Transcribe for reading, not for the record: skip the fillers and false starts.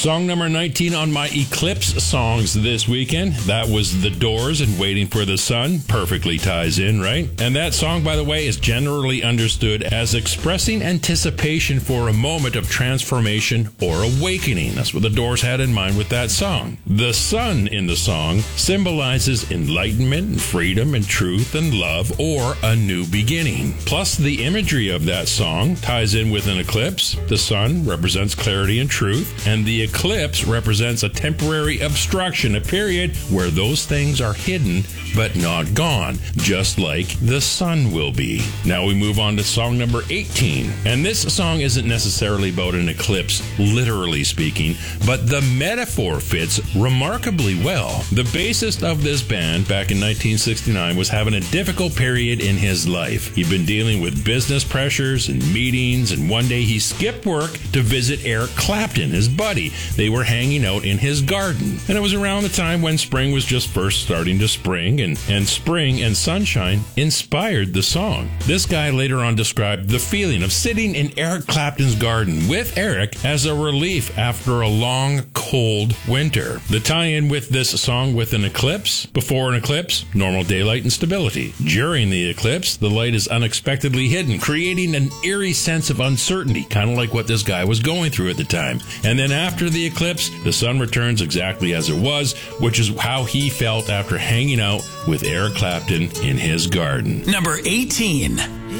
Song number 19 on my Eclipse songs this weekend. That was The Doors and Waiting for the Sun. Perfectly ties in, right? And that song, by the way, is generally understood as expressing anticipation for a moment of transformation or awakening. That's what The Doors had in mind with that song. The sun in the song symbolizes enlightenment and freedom and truth and love or a new beginning. Plus, the imagery of that song ties in with an eclipse. The sun represents clarity and truth, and the eclipse represents a temporary obstruction, a period where those things are hidden but not gone, just like the sun will be. Now we move on to song number 18. And this song isn't necessarily about an eclipse, literally speaking, but the metaphor fits remarkably well. The bassist of this band back in 1969 was having a difficult period in his life. He'd been dealing with business pressures and meetings, and one day he skipped work to visit Eric Clapton, his buddy. They were hanging out in his garden. And it was around the time when spring was just first starting to spring, and spring and sunshine inspired the song. This guy later on described the feeling of sitting in Eric Clapton's garden with Eric as a relief after a long, cold winter. The tie-in with this song with an eclipse: before an eclipse, normal daylight and stability. During the eclipse, the light is unexpectedly hidden, creating an eerie sense of uncertainty, kind of like what this guy was going through at the time. And then after the eclipse, the sun returns exactly as it was, which is how he felt after hanging out with Eric Clapton in his garden. Number 18.